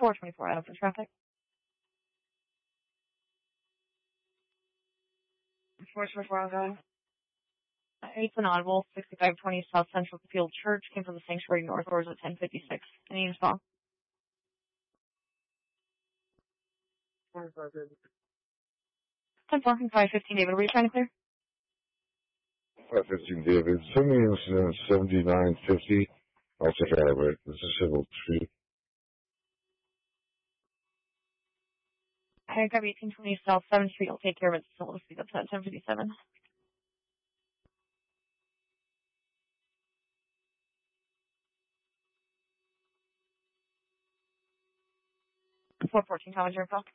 424 out for traffic. 424 outgoing. 8's inaudible, 6520 South Central Field Church, came from the Sanctuary North Doors at 1056. Any response? 10-4 and 515 David, were you trying to clear? 515 David, send me incident 7950. I'll take care of it. This is Civil Street. I got 1820 South 7th Street. I'll take care of it. So we'll speak up to that 1057. 414, how was your call?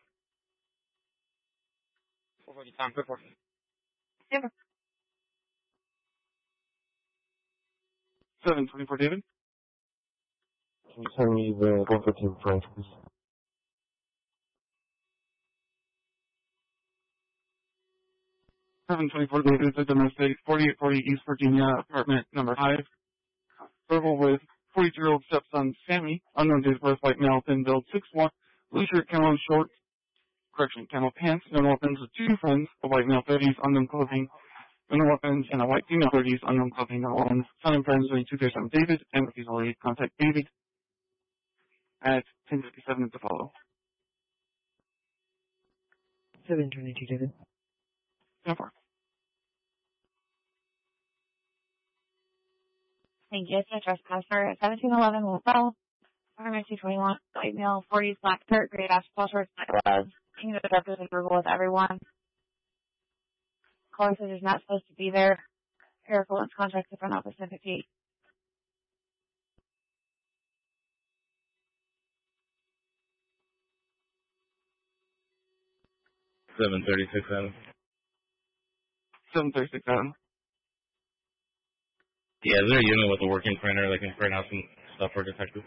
414, Tom, 414. Never. 724 David. Can you send me the 115 French, please? 724 David, the domestic, 4840 East Virginia, apartment number 5. Verbal with 42-year-old stepson Sammy, unknown date of birth, white male, thin build, 6'1", blue shirt, camo pants, no weapons with 2 friends, a white male 30s, unknown clothing, no weapons, and a white female 30s, unknown clothing, no one. Son and friends, 2237 David, and if he's already contact David at 1057 to follow. 722 David. 10-4. Thank you. It's a trespasser at 1711 will follow. RMS 221, white male, 40s, black shirt, gray basketball shorts, black gloves. King of the Darkness and verbal with everyone. Caller says he's not supposed to be there. Miracle and contact the front office 1058. 736 Adam. 736 Adam. Yeah, is there a unit with a working printer that can print out some stuff for detective?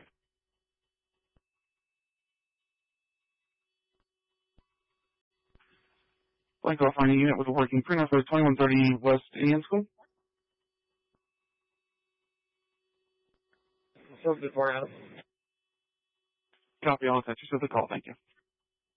Blank off on a unit with a working printer for 2130 West Indian School. 454 Adam. Copy all attachments of the call, thank you.